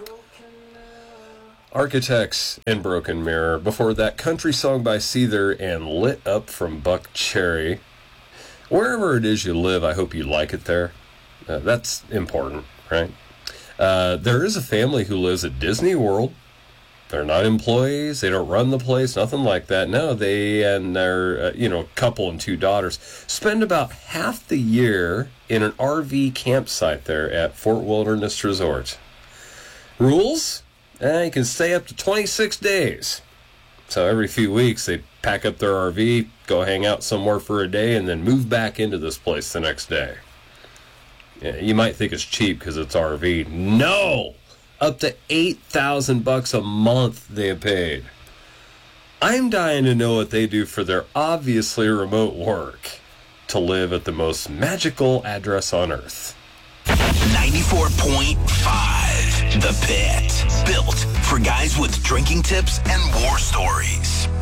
Architects and Broken Mirror. Before that, Country Song by Seether and Lit Up from Buck Cherry. Wherever it is you live, I hope you like it there. That's important, right? There is a family who lives at Disney World. They're not employees. They don't run the place, nothing like that. No, they and their, couple and 2 daughters spend about half the year in an RV campsite there at Fort Wilderness Resort. Rules? You can stay up to 26 days. So every few weeks, they pack up their RV, go hang out somewhere for a day, and then move back into this place the next day. Yeah, you might think it's cheap because it's RV. No! Up to $8,000 a month they have paid. I'm dying to know what they do for their obviously remote work to live at the most magical address on Earth. 94.5 The Pit. Built for guys with drinking tips and war stories.